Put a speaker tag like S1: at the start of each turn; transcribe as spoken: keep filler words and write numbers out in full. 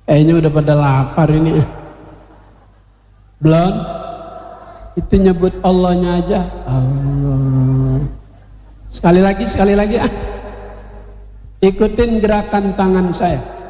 S1: Kayaknya udah pada lapar ini. Belum? Itu nyebut Allahnya aja. Allah. Sekali lagi, sekali lagi ah. Ikutin gerakan tangan saya.